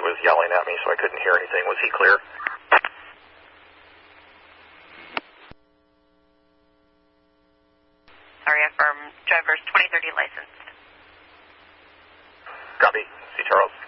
was yelling at me, so I couldn't hear anything. Was he clear? Sorry, affirm. Driver's 2030 licensed. Copy. See Charles.